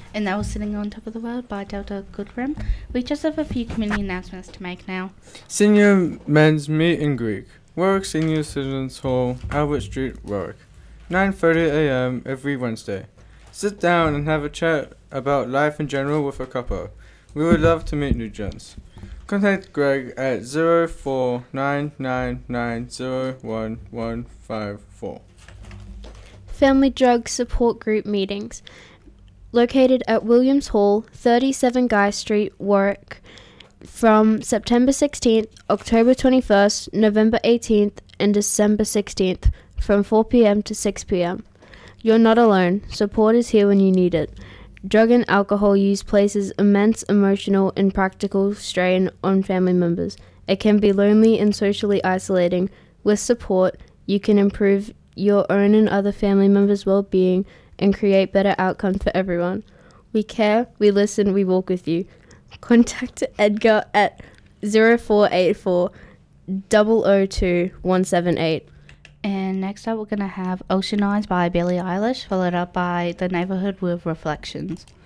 And that was Sitting on Top of the World by Delta Goodrem. We just have a few community announcements to make now. Senior Men's Meet and Greek, Warwick Senior Citizens Hall, Albert Street, Warwick. 9:30 a.m. every Wednesday. Sit down and have a chat about life in general with a couple. We would love to meet new gents. Contact Greg at 0499901154. Family Drug Support Group meetings. Located at Williams Hall, 37 Guy Street, Warwick, from September 16th, October 21st, November 18th, and December 16th, from 4 p.m. to 6 p.m. You're not alone. Support is here when you need it. Drug and alcohol use places immense emotional and practical strain on family members. It can be lonely and socially isolating. With support, you can improve your own and other family members' well-being and create better outcomes for everyone. We care, we listen, we walk with you. Contact Edgar at 0484 002 178. And next up, we're going to have Ocean Eyes by Billie Eilish, followed up by The Neighborhood with Reflections.